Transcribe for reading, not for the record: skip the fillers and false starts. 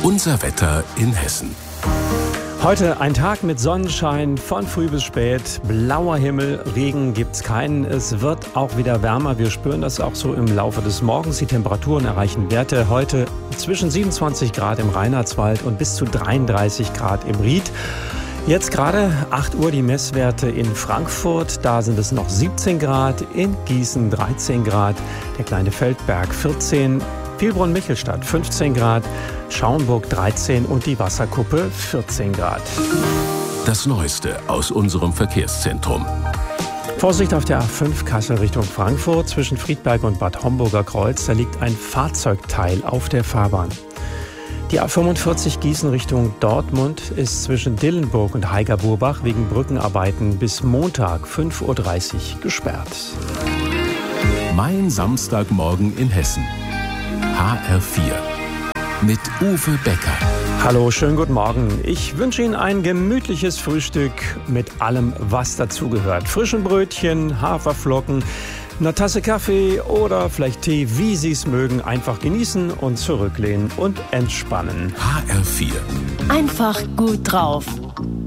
Unser Wetter in Hessen. Heute ein Tag mit Sonnenschein von früh bis spät, blauer Himmel, Regen gibt's keinen. Es wird auch wieder wärmer. Wir spüren das auch so im Laufe des Morgens. Die Temperaturen erreichen Werte heute zwischen 27 Grad im Reinhardswald und bis zu 33 Grad im Ried. Jetzt gerade 8 Uhr die Messwerte in Frankfurt. Da sind es noch 17 Grad, in Gießen 13 Grad, der kleine Feldberg 14, Vilbronn-Michelstadt 15 Grad, Schaumburg 13 und die Wasserkuppe 14 Grad. Das Neueste aus unserem Verkehrszentrum. Vorsicht auf der A5 Kassel Richtung Frankfurt zwischen Friedberg und Bad Homburger Kreuz. Da liegt ein Fahrzeugteil auf der Fahrbahn. Die A45 Gießen Richtung Dortmund ist zwischen Dillenburg und Heiger-Burbach wegen Brückenarbeiten bis Montag 5.30 Uhr gesperrt. Mein Samstagmorgen in Hessen. HR4 mit Uwe Becker. Hallo, schönen guten Morgen. Ich wünsche Ihnen ein gemütliches Frühstück mit allem, was dazugehört. Frischen Brötchen, Haferflocken, eine Tasse Kaffee oder vielleicht Tee, wie Sie es mögen. Einfach genießen und zurücklehnen und entspannen. HR4. Einfach gut drauf.